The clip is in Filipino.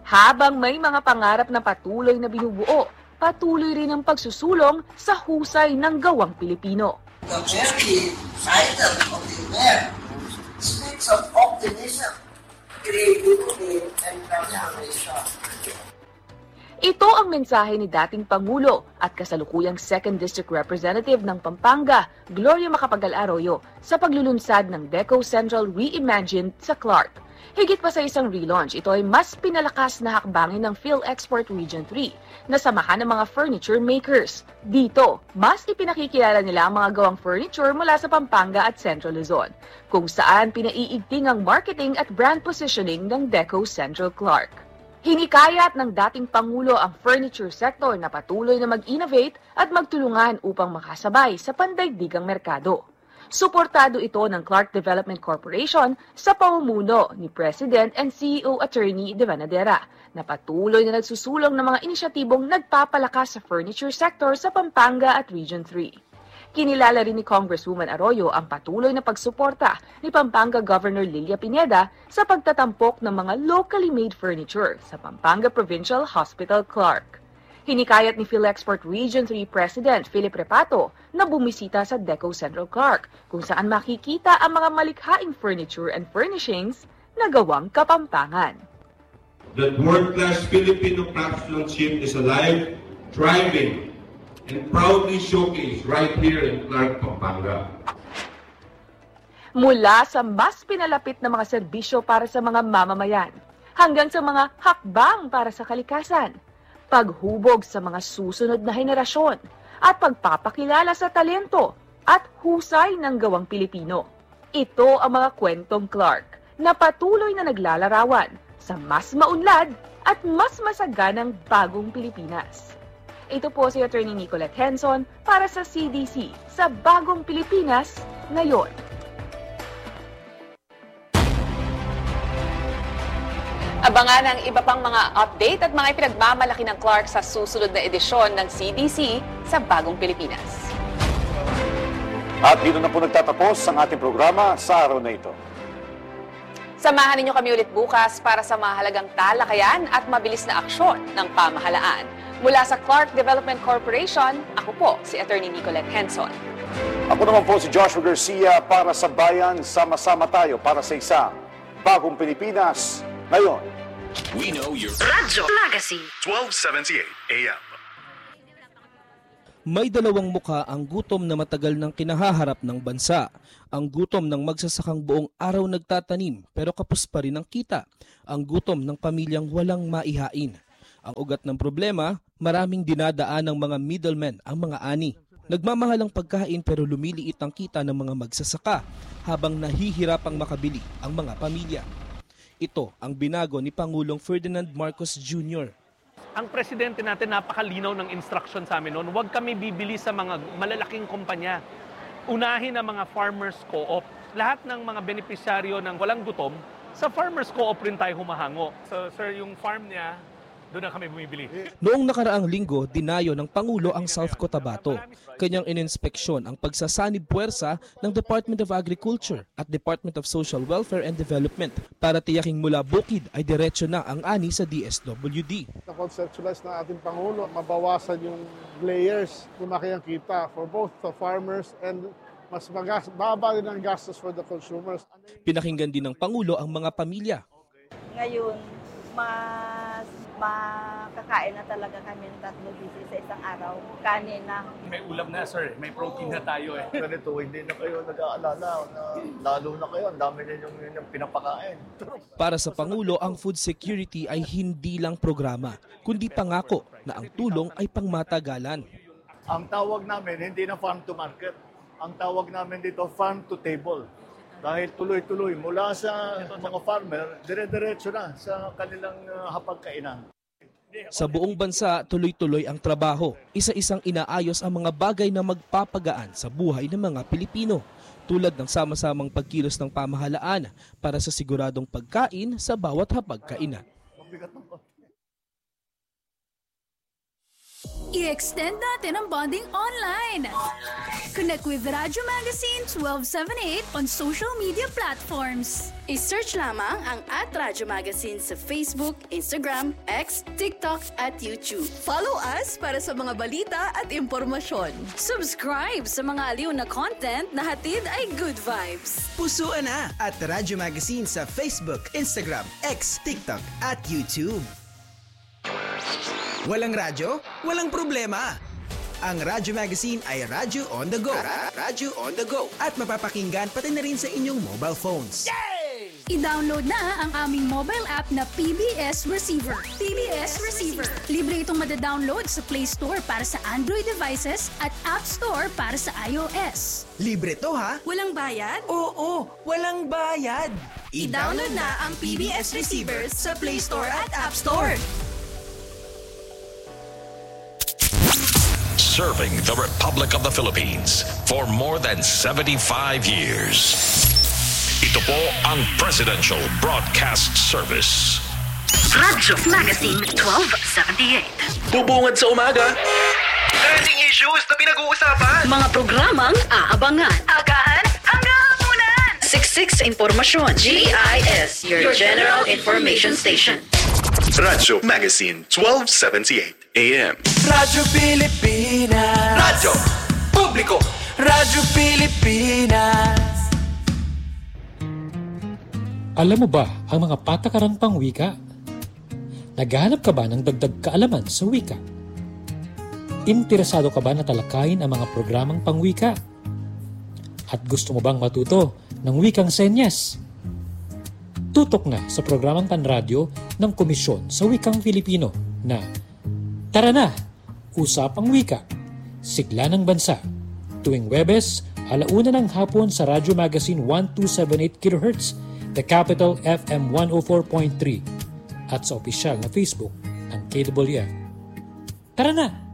Habang may mga pangarap na patuloy na binubuo, patuloy rin ang pagsusulong sa husay ng gawang Pilipino. The very title of the event speaks of optimism, creativity, and transformation. Ito ang mensahe ni dating Pangulo at kasalukuyang 2nd District Representative ng Pampanga, Gloria Macapagal Arroyo, sa paglulunsad ng Deco Central Reimagined sa Clark. Higit pa sa isang relaunch, ito ay mas pinalakas na hakbangin ng PhilExport Region 3 na samahan ng mga furniture makers. Dito, mas ipinakikilala nila ang mga gawang furniture mula sa Pampanga at Central Luzon, kung saan pinaiigting ang marketing at brand positioning ng Deco Central Clark. Hinikayat ng dating Pangulo ang furniture sector na patuloy na mag-innovate at magtulungan upang makasabay sa pandaigdigang merkado. Suportado ito ng Clark Development Corporation sa pamumuno ni President and CEO Attorney De Vanadera na patuloy na nagsusulong ng mga inisyatibong nagpapalakas sa furniture sector sa Pampanga at Region 3. Kinilala rin ni Congresswoman Arroyo ang patuloy na pagsuporta ni Pampanga Governor Lilia Pineda sa pagtatampok ng mga locally made furniture sa Pampanga Provincial Hospital Clark. Hinikayat ni PhilExport Region 3 President Philip Repato na bumisita sa Deco Central Clark kung saan makikita ang mga malikhaing furniture and furnishings na gawang Kapampangan. That world-class Filipino craftsmanship is alive, thriving, and proudly showcased right here in Clark, Pampanga. Mula sa mas pinalapit na mga serbisyo para sa mga mamamayan hanggang sa mga hakbang para sa kalikasan, paghubog sa mga susunod na henerasyon at pagpapakilala sa talento at husay ng gawang Pilipino. Ito ang mga kwentong Clark na patuloy na naglalarawan sa mas maunlad at mas masaganang bagong Pilipinas. Ito po si Attorney Nicolette Henson para sa CDC sa Bagong Pilipinas Ngayon. Abangan ang iba pang mga update at mga ipinagmamalaki ng Clark sa susunod na edisyon ng CDC sa Bagong Pilipinas. At dito na po nagtatapos ang ating programa sa araw na ito. Samahan ninyo kami ulit bukas para sa mahalagang talakayan at mabilis na aksyon ng pamahalaan. Mula sa Clark Development Corporation, ako po si Attorney Nicolette Henson. Ako naman po si Joshua Garcia para sa Bayan. Sama-sama tayo para sa isang Bagong Pilipinas Ngayon. We know your Radyo Magazine 1278 AM. May dalawang mukha ang gutom na matagal nang kinahaharap ng bansa. Ang gutom ng magsasakang buong araw nagtatanim pero kapos pa rin ang kita. Ang gutom ng pamilyang walang maihain. Ang ugat ng problema, maraming dinadaan ng mga middlemen ang mga ani. Nagmamahal ang pagkain pero lumiliit ang kita ng mga magsasaka habang nahihirapang makabili ang mga pamilya. Ito ang binago ni Pangulong Ferdinand Marcos Jr. Ang presidente natin napakalinaw ng instruction sa amin noon, huwag kami bibili sa mga malalaking kumpanya. Unahin ang mga farmers co-op. Lahat ng mga benepisyaryo ng walang gutom, sa farmers co-op rin tayo humahango. So sir, yung farm niya, doon na kami bumibili. Noong nakaraang linggo, dinayo ng Pangulo ang South Cotabato. Kanyang ininspeksyon ang pagsasanib puwersa ng Department of Agriculture at Department of Social Welfare and Development para tiyaking mula bukid ay diretso na ang ani sa DSWD. Na-conceptualize ng ating Pangulo, mabawasan yung layers, lumaki ang kita for both the farmers and mas baba din ang gastos for the consumers. Pinakinggan din ng Pangulo ang mga pamilya. Ngayon, mas makakain na talaga kami ng 3 beses sa isang araw. Kanin na. May ulam na sir, may protein na tayo eh. Ganito, hindi na kayo nag-aalala na lalo na kayo, ang dami ninyong pinapakain. Para sa Pangulo, ang food security ay hindi lang programa, kundi pangako na ang tulong ay pangmatagalan. Ang tawag namin, hindi na farm to market. Ang tawag namin dito, farm to table. Dahil tuloy-tuloy mula sa mga farmer, dire-diretso na sa kanilang hapagkainan. Sa buong bansa, tuloy-tuloy ang trabaho. Isa-isang inaayos ang mga bagay na magpapagaan sa buhay ng mga Pilipino, tulad ng sama-samang pagkilos ng pamahalaan para sa siguradong pagkain sa bawat hapagkainan. I-extend natin ang bonding online. Connect with Radyo Magazine 1278 on social media platforms. I-search lamang ang @Radyo Magazine sa Facebook, Instagram, X, TikTok at YouTube. Follow us para sa mga balita at impormasyon. Subscribe sa mga aliw na content na hatid ay good vibes. Pusuan na at Radyo Magazine sa Facebook, Instagram, X, TikTok at YouTube. Walang radyo? Walang problema. Ang Radyo Magazine ay Radyo on the go. Radyo on the go. At mapapakinggan pati na rin sa inyong mobile phones. Yay! I-download na ang aming mobile app na PBS Receiver. PBS Receiver. Libre itong madadownload sa Play Store para sa Android devices at App Store para sa iOS. Libre to ha? Walang bayad? Oo, walang bayad. I-download na ang PBS Receiver sa Play Store at App Store. Serving the Republic of the Philippines for more than 75 years. Ito po ang Presidential Broadcast Service. Radyo Magazine 1278. Bubungad sa umaga. Trending issues na pinag-uusapan. Mga programang aabangan. Agahan hanggang hapunan. Siksik sa impormasyon. GIS, your General Information Station. Radyo Magazine 1278 AM. Radyo Pilipinas. Radyo Publiko. Radyo Pilipinas. Alam mo ba ang mga patakarang pangwika? Naghahanap ka ba ng dagdag kaalaman sa wika? Interesado ka ba na talakayin ang mga programang pangwika? At gusto mo bang matuto ng wikang senyas? Tutok na sa programang panradyo ng Komisyon sa Wikang Filipino na Tara na! Usapang Wika, Sigla ng Bansa, tuwing Webes, 1:00 ng hapon sa Radyo Magazine 1278 kHz, The Capital FM 104.3 at sa opisyal na Facebook ng KWF. Tara na!